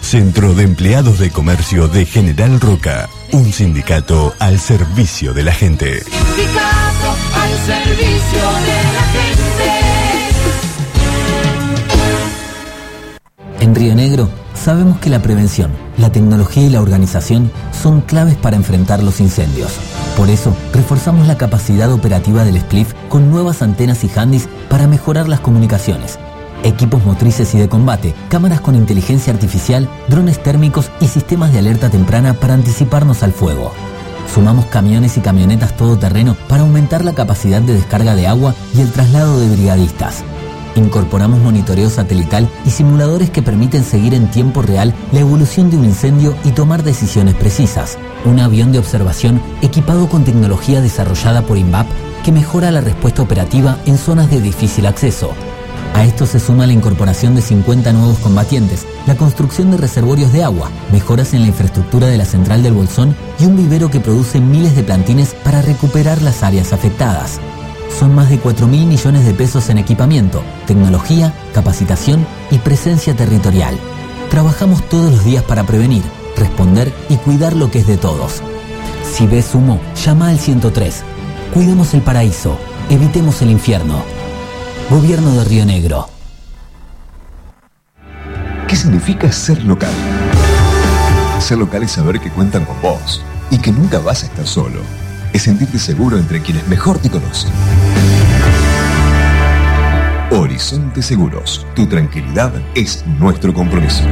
Centro de Empleados de Comercio de General Roca. Un sindicato al servicio de la gente. Sindicato al servicio de la gente. En Río Negro sabemos que la prevención, la tecnología y la organización son claves para enfrentar los incendios. Por eso, reforzamos la capacidad operativa del SPLIF con nuevas antenas y handys para mejorar las comunicaciones. Equipos motrices y de combate, cámaras con inteligencia artificial, drones térmicos y sistemas de alerta temprana para anticiparnos al fuego. Sumamos camiones y camionetas todoterreno para aumentar la capacidad de descarga de agua y el traslado de brigadistas. Incorporamos monitoreo satelital y simuladores que permiten seguir en tiempo real la evolución de un incendio y tomar decisiones precisas. Un avión de observación equipado con tecnología desarrollada por INVAP que mejora la respuesta operativa en zonas de difícil acceso. A esto se suma la incorporación de 50 nuevos combatientes, la construcción de reservorios de agua, mejoras en la infraestructura de la central del Bolsón y un vivero que produce miles de plantines para recuperar las áreas afectadas. Son más de 4.000 millones de pesos en equipamiento, tecnología, capacitación y presencia territorial. Trabajamos todos los días para prevenir, responder y cuidar lo que es de todos. Si ves humo, llama al 103. Cuidemos el paraíso, evitemos el infierno. Gobierno de Río Negro. ¿Qué significa ser local? Ser local es saber que cuentan con vos y que nunca vas a estar solo. Es sentirte seguro entre quienes mejor te conocen. Horizonte Seguros. Tu tranquilidad es nuestro compromiso.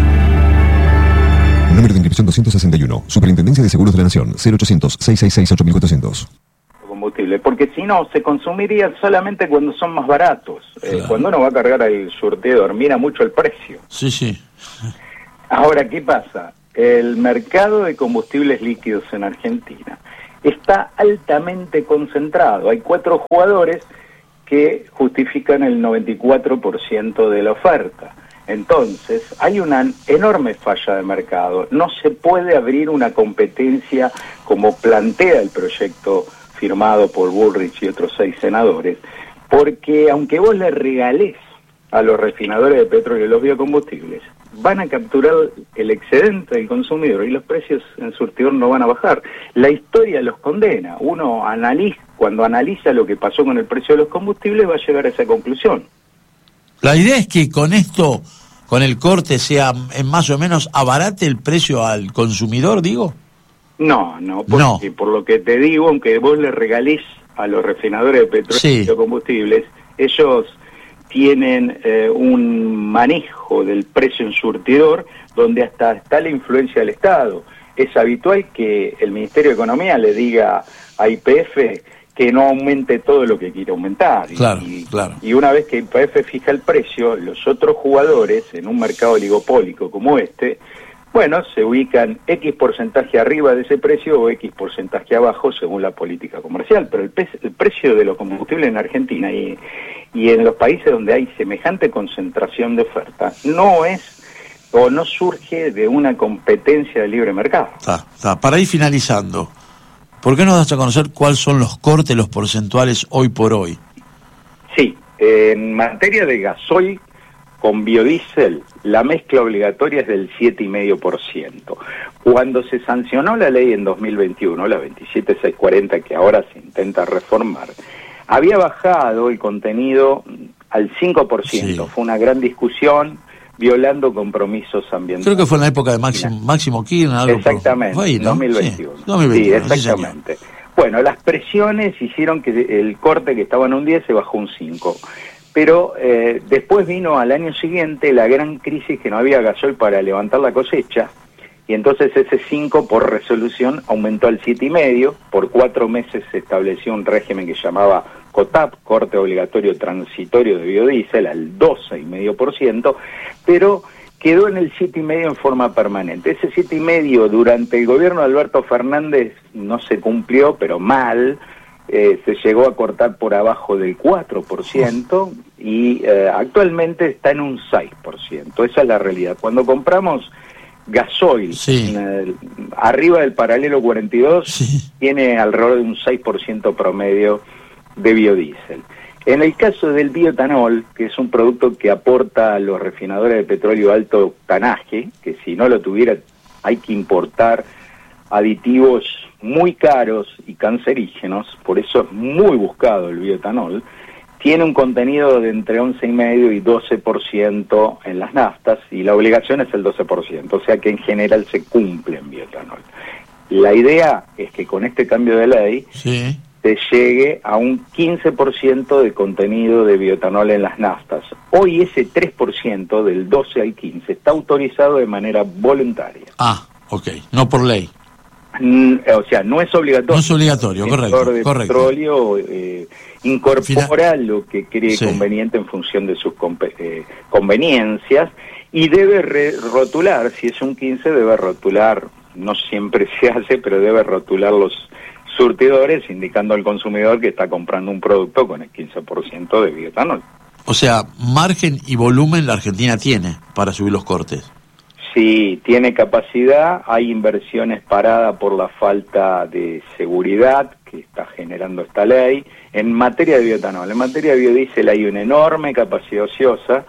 Número de inscripción 261. Superintendencia de Seguros de la Nación. 0800-666-8400. Combustible, porque si no, se consumiría solamente cuando son más baratos. Claro. Cuando uno va a cargar el surtidor, mira mucho el precio. Sí. Ahora, ¿qué pasa? El mercado de combustibles líquidos en Argentina está altamente concentrado. Hay 4 jugadores que justifican el 94% de la oferta. Entonces, hay una enorme falla de mercado. No se puede abrir una competencia como plantea el proyecto firmado por Bullrich y otros 6 senadores, porque aunque vos le regalés a los refinadores de petróleo los biocombustibles, van a capturar el excedente del consumidor y los precios en surtidor no van a bajar. La historia los condena. Uno cuando analiza lo que pasó con el precio de los combustibles, va a llegar a esa conclusión. La idea es que con esto, con el corte, sea más o menos abarate el precio al consumidor, digo. No, porque por lo que te digo, aunque vos le regalís a los refinadores de petróleo y combustibles, ellos tienen un manejo del precio en surtidor donde hasta está la influencia del Estado. Es habitual que el Ministerio de Economía le diga a YPF que no aumente todo lo que quiere aumentar. Claro. Y una vez que YPF fija el precio, los otros jugadores en un mercado oligopólico como este, bueno, se ubican X porcentaje arriba de ese precio o X porcentaje abajo según la política comercial. Pero el precio de los combustibles en Argentina y en los países donde hay semejante concentración de oferta no surge de una competencia de libre mercado. Está. Para ir finalizando, ¿por qué nos das a conocer cuáles son los cortes, los porcentuales hoy por hoy? Sí, en materia de gasoil con biodiesel, la mezcla obligatoria es del 7,5%. Cuando se sancionó la ley en 2021, la 27640, que ahora se intenta reformar, había bajado el contenido al 5%. Sí. Fue una gran discusión, violando compromisos ambientales. Creo que fue en la época de Máximo Kirchner. Exactamente, ahí, ¿no? 2021. Sí, 2021. Sí, exactamente. Sí, bueno, las presiones hicieron que el corte que estaba en un 10 se bajó un 5. Pero después vino al año siguiente la gran crisis que no había gasoil para levantar la cosecha, y entonces ese 5 por resolución aumentó al 7,5, por 4 meses se estableció un régimen que llamaba COTAP, corte obligatorio transitorio de biodiesel, al 12,5%, pero quedó en el 7,5 en forma permanente. Ese 7,5 durante el gobierno de Alberto Fernández no se cumplió, pero mal. Se llegó a cortar por abajo del 4% y actualmente está en un 6%. Esa es la realidad. Cuando compramos gasoil arriba del paralelo 42, tiene alrededor de un 6% promedio de biodiesel. En el caso del bioetanol, que es un producto que aporta a los refinadores de petróleo alto octanaje, que si no lo tuviera hay que importar aditivos muy caros y cancerígenos, por eso es muy buscado el bioetanol, tiene un contenido de entre 11,5 y 12% en las naftas, y la obligación es el 12%, o sea que en general se cumple en bioetanol. La idea es que con este cambio de ley Sí. se llegue a un 15% de contenido de bioetanol en las naftas. Hoy ese 3%, del 12 al 15, está autorizado de manera voluntaria. Ah, ok, no por ley. O sea, no es obligatorio. No es obligatorio, El correcto, sector de correcto. petróleo incorpora lo que cree Sí. conveniente en función de sus conveniencias, y debe rotular, si es un 15 debe rotular, no siempre se hace, pero debe rotular los surtidores indicando al consumidor que está comprando un producto con el 15% de bioetanol. O sea, margen y volumen la Argentina tiene para subir los cortes. Sí, tiene capacidad, hay inversiones paradas por la falta de seguridad que está generando esta ley. En materia de bioetanol, en materia de biodiesel hay una enorme capacidad ociosa.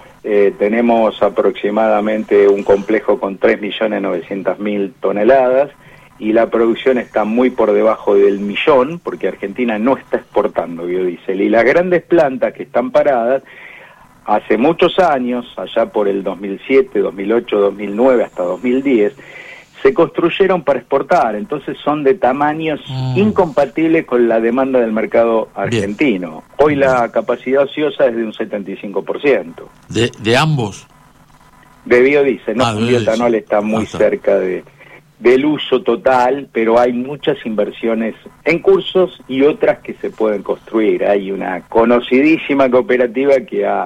Tenemos aproximadamente un complejo con 3.900.000 toneladas y la producción está muy por debajo del 1.000.000, porque Argentina no está exportando biodiesel. Y las grandes plantas que están paradas, hace muchos años, allá por el 2007, 2008, 2009 hasta 2010, se construyeron para exportar, entonces son de tamaños incompatibles con la demanda del mercado argentino. Bien. Hoy la capacidad ociosa es de un 75%. ¿De ambos? De biodiesel, no, el bioetanol está muy cerca del uso total, pero hay muchas inversiones en cursos y otras que se pueden construir. Hay una conocidísima cooperativa que ha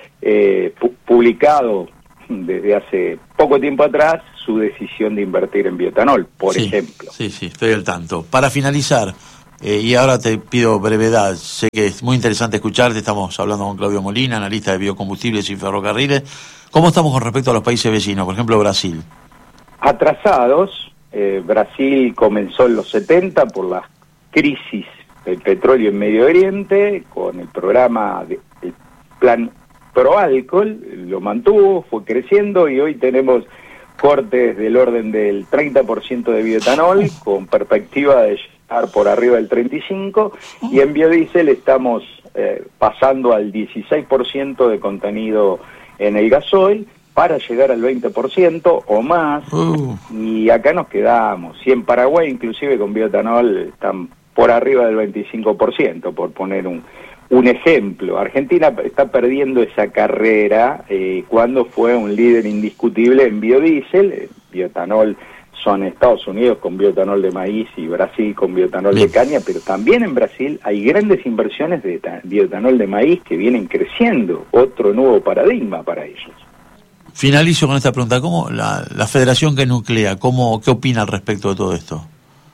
publicado desde hace poco tiempo atrás su decisión de invertir en bioetanol, por ejemplo. Sí, estoy al tanto. Para finalizar, y ahora te pido brevedad, sé que es muy interesante escucharte, estamos hablando con Claudio Molina, analista de biocombustibles y ferrocarriles. ¿Cómo estamos con respecto a los países vecinos, por ejemplo Brasil? Atrasados. Brasil comenzó en los 70 por la crisis del petróleo en Medio Oriente, con el programa, el plan Proalcohol, lo mantuvo, fue creciendo y hoy tenemos cortes del orden del 30% de bioetanol, con perspectiva de llegar por arriba del 35%, y en biodiesel estamos pasando al 16% de contenido en el gasoil, para llegar al 20% o más, y acá nos quedamos. Y en Paraguay, inclusive con bioetanol, están por arriba del 25%, por poner un ejemplo. Argentina está perdiendo esa carrera cuando fue un líder indiscutible en biodiesel. Bioetanol son Estados Unidos con bioetanol de maíz y Brasil con bioetanol de caña, pero también en Brasil hay grandes inversiones de bioetanol de maíz que vienen creciendo, otro nuevo paradigma para ellos. Finalizo con esta pregunta. ¿Cómo la federación que nuclea, qué opina al respecto de todo esto?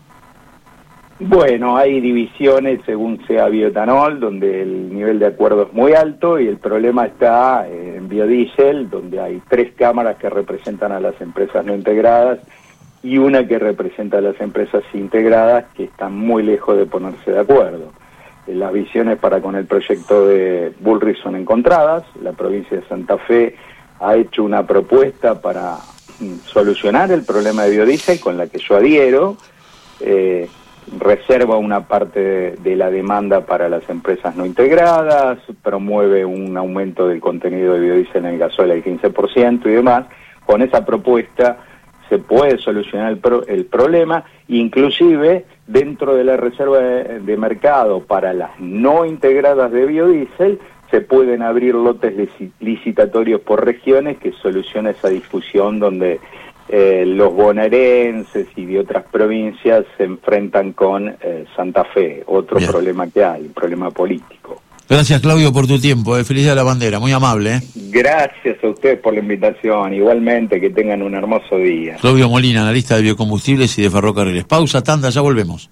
Bueno, hay divisiones según sea bioetanol, donde el nivel de acuerdo es muy alto, y el problema está en biodiesel, donde hay 3 cámaras que representan a las empresas no integradas y una que representa a las empresas integradas, que están muy lejos de ponerse de acuerdo. Las visiones para con el proyecto de Bullrich son encontradas. La provincia de Santa Fe ha hecho una propuesta para solucionar el problema de biodiesel, con la que yo adhiero. Reserva una parte de la demanda para las empresas no integradas, promueve un aumento del contenido de biodiesel en el gasoil al 15% y demás. Con esa propuesta se puede solucionar el problema, inclusive dentro de la reserva de mercado para las no integradas de biodiesel se pueden abrir lotes licitatorios por regiones que soluciona esa discusión donde los bonaerenses y de otras provincias se enfrentan con Santa Fe, otro problema que hay, un problema político. Gracias, Claudio, por tu tiempo. Feliz Día de la Bandera, muy amable. Gracias a ustedes por la invitación. Igualmente, que tengan un hermoso día. Claudio Molina, analista de biocombustibles y de ferrocarriles. Pausa, tanda, ya volvemos.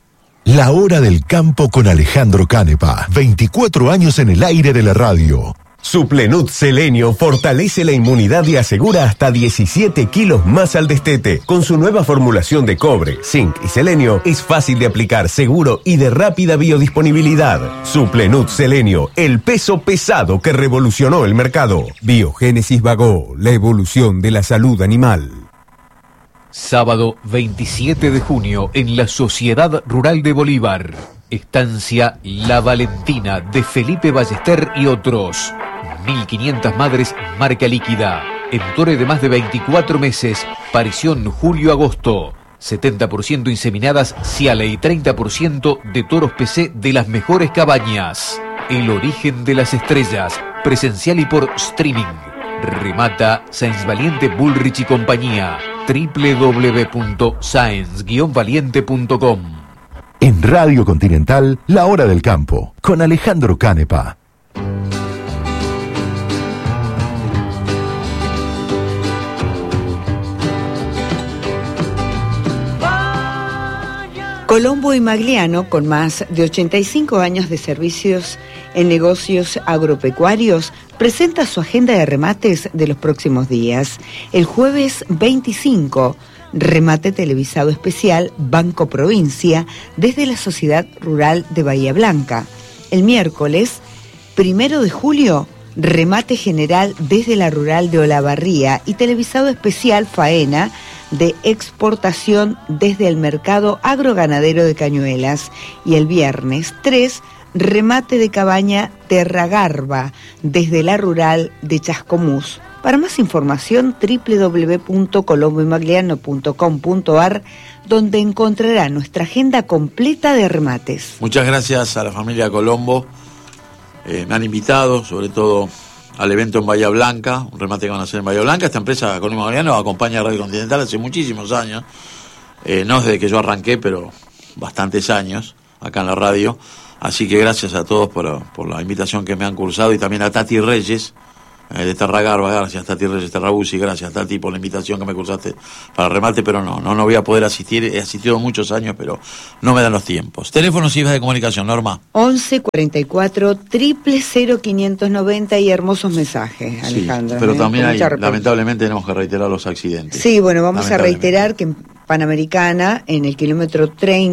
La hora del campo con Alejandro Canepa. 24 años en el aire de la radio. Suplenut Selenio fortalece la inmunidad y asegura hasta 17 kilos más al destete. Con su nueva formulación de cobre, zinc y selenio, es fácil de aplicar, seguro y de rápida biodisponibilidad. Suplenut Selenio, el peso pesado que revolucionó el mercado. Biogénesis Bagó, la evolución de la salud animal. Sábado 27 de junio en la Sociedad Rural de Bolívar. Estancia La Valentina de Felipe Ballester y otros. 1.500 madres marca líquida. Entore de más de 24 meses. Parición julio-agosto. 70% inseminadas Ciale y 30% de toros PC de las mejores cabañas. El origen de las estrellas. Presencial y por streaming. Remata Sáenz Valiente Bullrich y compañía. www.saenz-valiente.com. En Radio Continental, La Hora del Campo, con Alejandro Canepa. Colombo y Magliano, con más de 85 años de servicios en negocios agropecuarios, presenta su agenda de remates de los próximos días. El jueves 25, remate televisado especial Banco Provincia desde la Sociedad Rural de Bahía Blanca. El miércoles 1 de julio, remate general desde la Rural de Olavarría y televisado especial Faena de exportación desde el mercado agroganadero de Cañuelas. Y el viernes 3, remate de cabaña Terragarba desde la Rural de Chascomús. Para más información, www.colomboymagliano.com.ar, donde encontrará nuestra agenda completa de remates. Muchas gracias a la familia Colombo. Me han invitado, sobre todo al evento en Bahía Blanca, un remate que van a hacer en Bahía Blanca. Esta empresa, Colombo y Magliano, acompaña a Radio Continental hace muchísimos años. No desde que yo arranqué, pero bastantes años acá en la radio. Así que gracias a todos por la invitación que me han cursado, y también a Tati Reyes, de Terragarba. Gracias Tati Reyes Terrabusi, gracias Tati por la invitación que me cursaste para el remate, pero no voy a poder asistir. He asistido muchos años, pero no me dan los tiempos. Teléfonos y vías de comunicación, Norma. 11 44 000 590 y hermosos mensajes, Alejandro. Sí, pero también lamentablemente tenemos que reiterar los accidentes. Sí, bueno, vamos a reiterar que en Panamericana, en el kilómetro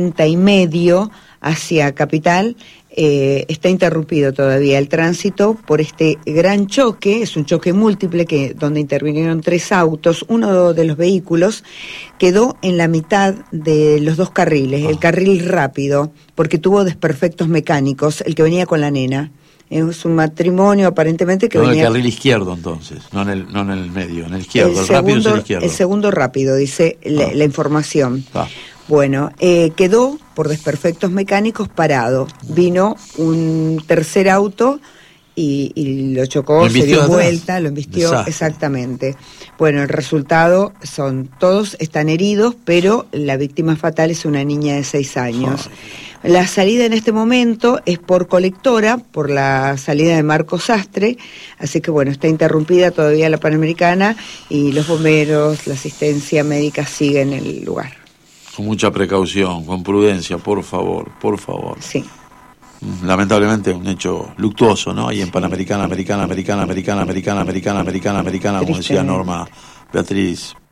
30,5 hacia Capital, está interrumpido todavía el tránsito por este gran choque. Es un choque múltiple donde intervinieron 3 autos. Uno de los vehículos quedó en la mitad de los 2 carriles, el carril rápido, porque tuvo desperfectos mecánicos, el que venía con la nena. Es un matrimonio aparentemente que venía... en el carril izquierdo entonces, no en el medio, en el izquierdo, el rápido es el izquierdo. El segundo rápido, dice la información. Bueno, quedó por desperfectos mecánicos parado. Vino un tercer auto y lo chocó, se dio vuelta, lo embistió. Exactamente. Bueno, el resultado todos están heridos, pero la víctima fatal es una niña de 6 años. La salida en este momento es por colectora, por la salida de Marcos Sastre, así que bueno, está interrumpida todavía la Panamericana y los bomberos, la asistencia médica sigue en el lugar. Con mucha precaución, con prudencia, por favor. Sí. Lamentablemente un hecho luctuoso, ¿no? Ahí en Panamericana, americana, como decía Norma Beatriz